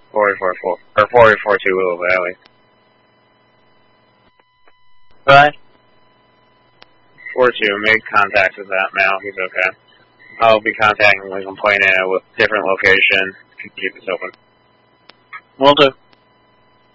4844, or 4842 Willow Valley. Right. 42, make contact with that now. He's okay. I'll be contacting the complainant with different location to keep this open. Will do.